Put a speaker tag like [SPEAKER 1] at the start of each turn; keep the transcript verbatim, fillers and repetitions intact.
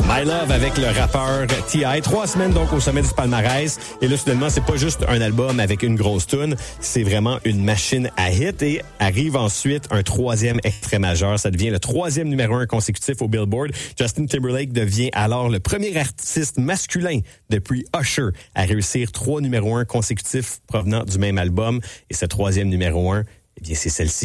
[SPEAKER 1] My Love avec le rappeur T I Trois semaines donc au sommet du palmarès. Et là, soudainement, c'est pas juste un album avec une grosse toune, c'est vraiment une machine à hit. Et arrive ensuite un troisième extrait majeur. Ça devient le troisième numéro un consécutif au Billboard. Justin Timberlake devient alors le premier artiste masculin depuis Usher à réussir trois numéros un consécutifs provenant du même album. Et ce troisième numéro un, eh bien, c'est celle-ci.